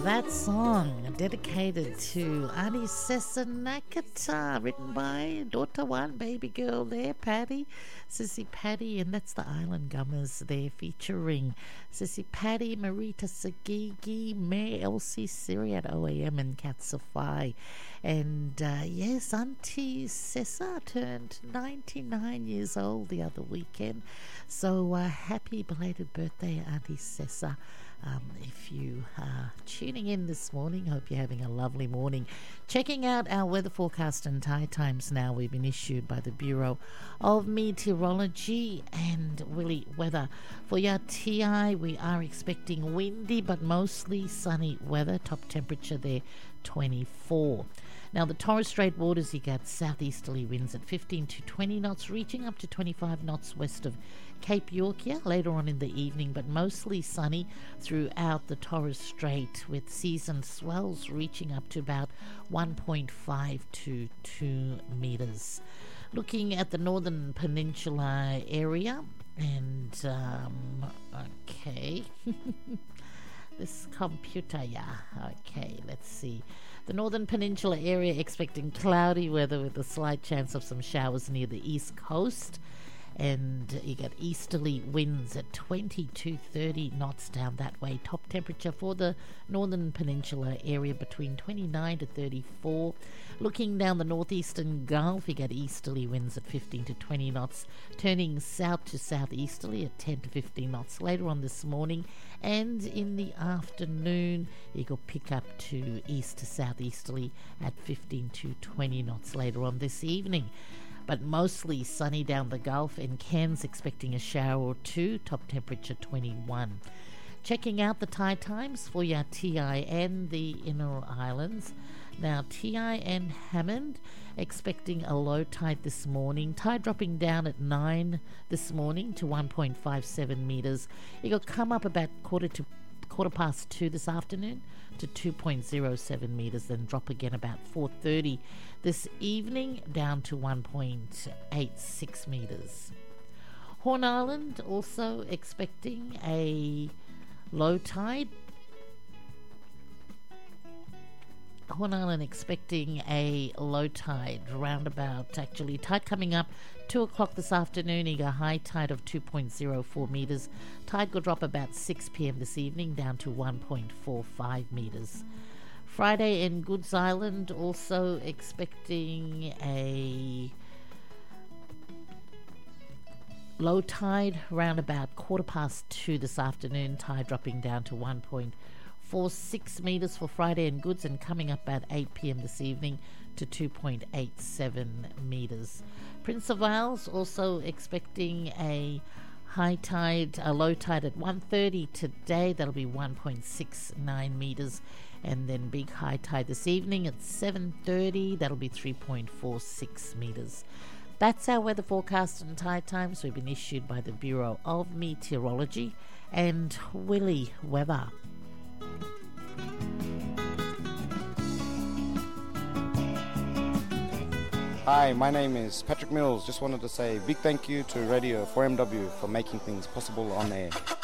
That song dedicated to Auntie Sessa Nakata, written by daughter one, baby girl there, Patty, Sissy Patty, and that's the Island Gummers there featuring Sissy Patty, Marita Sagigi, May Elsie, Siri at OAM, and Katsafai. And yes, Auntie Sessa turned 99 years old the other weekend. So happy belated birthday, Auntie Sessa. If you are tuning in this morning, hope you're having a lovely morning. Checking out our weather forecast and Thai times now. We've been issued by the Bureau of Meteorology and Willy Weather. For your TI, we are expecting windy but mostly sunny weather. Top temperature there, 24. Now, the Torres Strait waters, you got southeasterly winds at 15 to 20 knots, reaching up to 25 knots west of Cape York here later on in the evening, but mostly sunny throughout the Torres Strait, with seasoned swells reaching up to about 1.5 to 2 meters. Looking at the northern peninsula area, and okay. This computer, okay, let's see. The northern peninsula area expecting cloudy weather with a slight chance of some showers near the east coast. And you got easterly winds at 20 to 30 knots down that way. Top temperature for the northern peninsula area between 29 to 34. Looking down the northeastern Gulf, you got easterly winds at 15 to 20 knots, turning south to southeasterly at 10 to 15 knots later on this morning. And in the afternoon, you could pick up to east to southeasterly at 15 to 20 knots later on this evening. But mostly sunny down the Gulf, and Cairns expecting a shower or two, top temperature 21. Checking out the Thai times for your TI and the Inner Islands. Now, TI and Hammond expecting a low tide this morning. Tide dropping down at 9 this morning to 1.57 metres. It'll come up about quarter past 2 this afternoon to 2.07 metres, then drop again about 4:30 this evening down to 1.86 metres. Horn Island also expecting a low tide. Horn Island expecting a low tide roundabout, actually. Tide coming up 2 o'clock this afternoon. You got a high tide of 2.04 metres. Tide will drop about 6 p.m. this evening down to 1.45 metres. Friday in Goods Island also expecting a low tide round about 2:15 this afternoon. Tide dropping down to 1.46 metres for Friday in Goods, and coming up at 8 p.m. this evening to 2.87 metres. Prince of Wales also expecting a high tide, a low tide at 1:30 today. That'll be 1.69 metres. And then big high tide this evening at 7:30. That'll be 3.46 metres. That's our weather forecast and tide times. We've been issued by the Bureau of Meteorology and Willy Weather. Hi, my name is Patrick Mills. Just wanted to say a big thank you to Radio 4MW for making things possible on air.